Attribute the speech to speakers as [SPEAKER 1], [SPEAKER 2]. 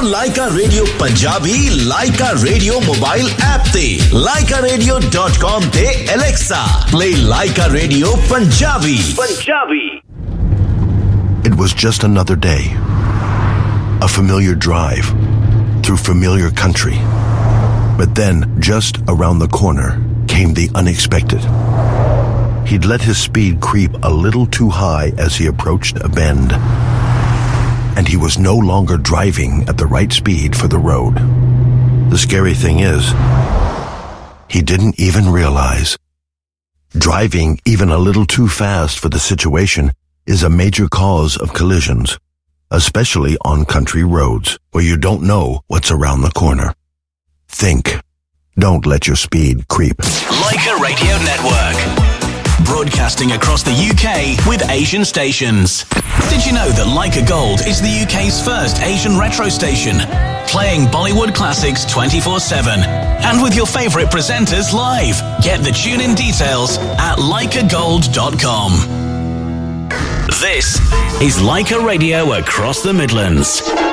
[SPEAKER 1] ਲਾਈਕਾ radio Punjabi ਲਾਈਕਾ radio mobile app ਤੇ laikaaradio.com ਤੇ Alexa play ਲਾਈਕਾ radio Punjabi
[SPEAKER 2] It was just another day, a familiar drive through familiar country. But then, just around the corner, came the unexpected. He'd let his speed creep a little too high as he approached a bend. And he was no longer driving at the right speed for the road. The scary thing is, he didn't even realize. Driving even a little too fast for the situation is a major cause of collisions, especially on country roads where you don't know what's around the corner. Think. Don't let your speed creep.
[SPEAKER 3] Laika Radio Network. Broadcasting across the UK with Asian stations. Did you know that Laika Gold is the UK's first Asian retro station? Playing Bollywood classics 24/7. And with your favourite presenters live. Get the tune-in details at laikagold.com. This is Laika Radio across the Midlands.